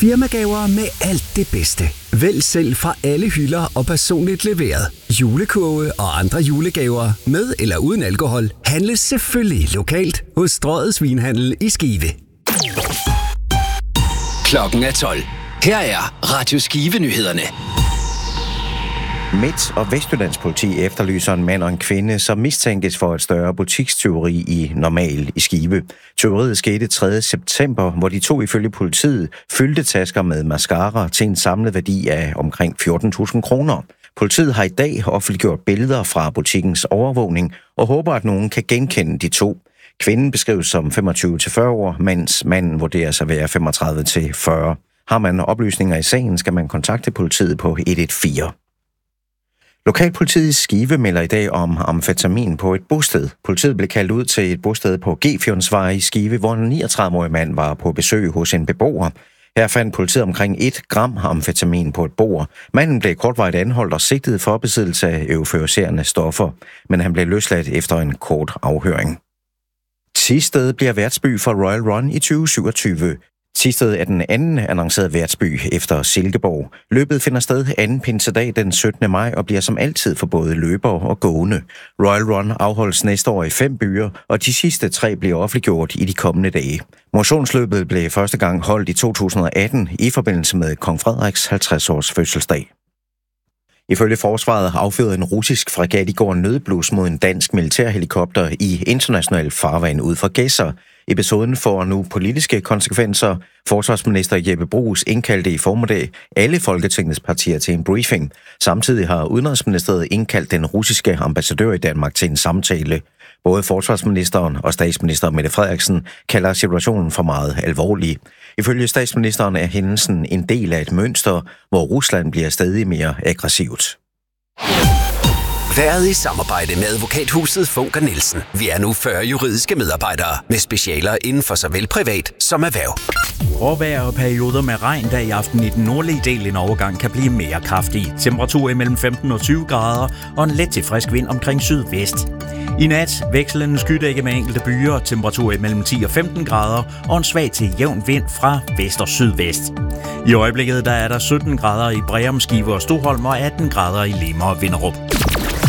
Firmagaver med alt det bedste. Vælg selv fra alle hylder og personligt leveret. Julekurve og andre julegaver med eller uden alkohol handles selvfølgelig lokalt hos Strøget Vinhandel i Skive. Klokken er 12. Her er Radio Skive-nyhederne. Midt- og Vestjyllands politi efterlyser en mand og en kvinde, som mistænkes for et større butikstyveri i Normal i Skive. Tyveriet skete 3. september, hvor de to ifølge politiet fyldte tasker med mascara til en samlet værdi af omkring 14.000 kroner. Politiet har i dag offentliggjort billeder fra butikkens overvågning og håber, at nogen kan genkende de to. Kvinden beskrives som 25-40 år, mens manden vurderes at være 35-40. Har man oplysninger i sagen, skal man kontakte politiet på 114. Lokalpolitiet i Skive melder i dag om amfetamin på et bosted. Politiet blev kaldt ud til et bosted på Gefjonsvej i Skive, hvor en 39-årig mand var på besøg hos en beboer. Her fandt politiet omkring 1 gram amfetamin på et bord. Manden blev kortvarigt anholdt og sigtet for besiddelse af euforiserende stoffer, men han blev løsladt efter en kort afhøring. Thisted bliver værtsby for Royal Run i 2027. Thisted er den anden annoncerede værtsby efter Silkeborg. Løbet finder sted anden pinsedag den 17. maj og bliver som altid for både løbere og gående. Royal Run afholdes næste år i 5 byer, og de sidste 3 bliver offentliggjort i de kommende dage. Motionsløbet blev første gang holdt i 2018 i forbindelse med Kong Frederiks 50-års fødselsdag. Ifølge forsvaret affyrede en russisk fregat i går nødblus mod en dansk militærhelikopter i international farvand ud for Gedser. Episoden får nu politiske konsekvenser. Forsvarsminister Jeppe Bruus indkaldte i formiddag alle Folketingets partier til en briefing. Samtidig har Udenrigsministeriet indkaldt den russiske ambassadør i Danmark til en samtale. Både forsvarsministeren og statsminister Mette Frederiksen kalder situationen for meget alvorlig. Ifølge statsministeren er hændelsen en del af et mønster, hvor Rusland bliver stadig mere aggressivt. Været i samarbejde med advokathuset Funker Nielsen. Vi er nu 40 juridiske medarbejdere med specialer inden for såvel privat som erhverv. Råvejr og perioder med regn, der i aften i den nordlige del en overgang kan blive mere kraftig. Temperatur mellem 15 og 20 grader og en let til frisk vind omkring sydvest. I nat vekslende skydække med enkelte byer, temperatur mellem 10 og 15 grader og en svag til jævn vind fra vest og sydvest. I øjeblikket der er der 17 grader i Breum, Skive og Stoholm og 18 grader i Lemmer og Vinderup.